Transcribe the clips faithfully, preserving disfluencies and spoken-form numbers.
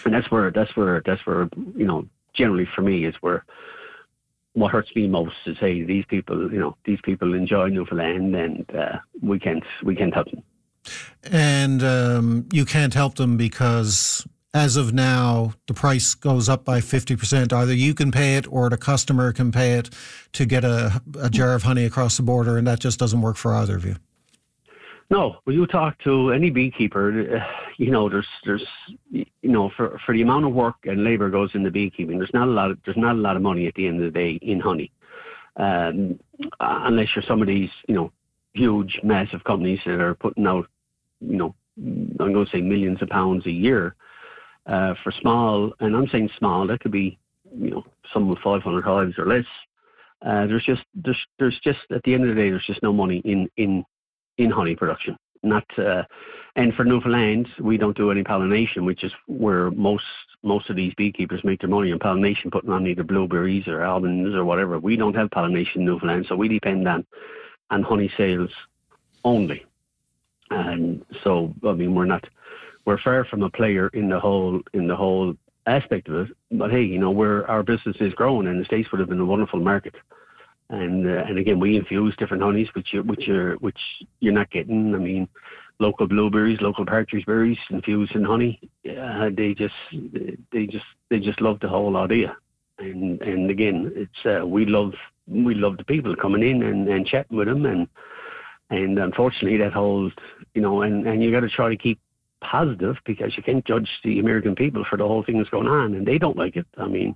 And that's where that's where that's where you know generally for me is where what hurts me most is hey these people you know these people enjoy Newfoundland and uh, we can't we can't help them. And um, you can't help them because as of now the price goes up by fifty percent. Either you can pay it or the customer can pay it to get a, a jar of honey across the border, and that just doesn't work for either of you. No, when you talk to any beekeeper, uh, you know, there's, there's, you know, for, for the amount of work and labour goes into beekeeping, there's not a lot of, there's not a lot of money at the end of the day in honey, um, unless you're some of these, you know, huge, massive companies that are putting out, you know, I'm going to say millions of pounds a year. Uh, for small, and I'm saying small, that could be, you know, some with five hundred hives or less. Uh, there's just, there's, there's just at the end of the day, there's just no money in in. in honey production. Not uh, and for Newfoundland, we don't do any pollination, which is where most most of these beekeepers make their money on pollination, putting on either blueberries or almonds or whatever. We don't have pollination in Newfoundland, so we depend on on honey sales only. And so, I mean, we're not we're far from a player in the whole in the whole aspect of it. But hey, you know, we're our business is growing, and the States would have been a wonderful market. And uh, and again, we infuse different honeys, which you which you're which you're not getting. I mean, local blueberries, local partridge berries infused in honey. Uh, they just they just they just love the whole idea. And and again, it's uh, we love we love the people coming in and, and chatting with them. And and unfortunately, that whole you know, and, and you got to try to keep positive because you can't judge the American people for the whole thing that's going on, and they don't like it. I mean.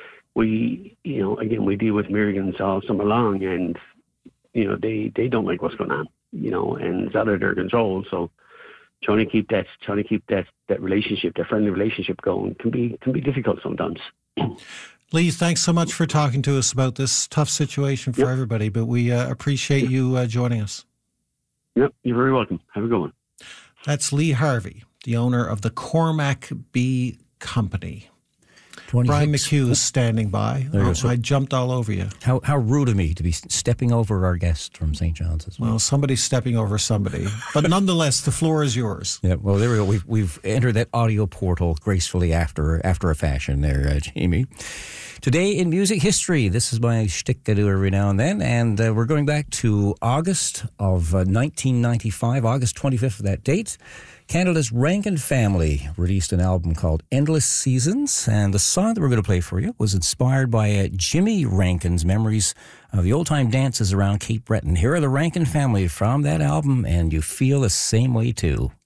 We, you know, again, we deal with Americans all summer long, and you know they, they don't like what's going on, you know, and it's out of their control. So trying to keep that trying to keep that, that relationship, that friendly relationship going, can be can be difficult sometimes. Lee, thanks so much for talking to us about this tough situation for yep. everybody. But we uh, appreciate yep. you uh, joining us. Yep, you're very welcome. Have a good one. That's Lee Harvey, the owner of the Cormac Bee Company. Brian McHugh is standing by. Oh, I jumped all over you. How how rude of me to be stepping over our guest from Saint John's as well. Well, somebody's stepping over somebody. But nonetheless, the floor is yours. Yeah, well, there we go. We've, we've entered that audio portal gracefully after after a fashion there, uh, Jamie. Today in music history, this is my shtick I do every now and then, and uh, we're going back to August of uh, nineteen ninety-five, August twenty-fifth of that date. Canada's Rankin Family released an album called Endless Seasons, and the song that we're going to play for you was inspired by uh, Jimmy Rankin's memories of the old-time dances around Cape Breton. Here are the Rankin Family from that album, and you feel the same way too.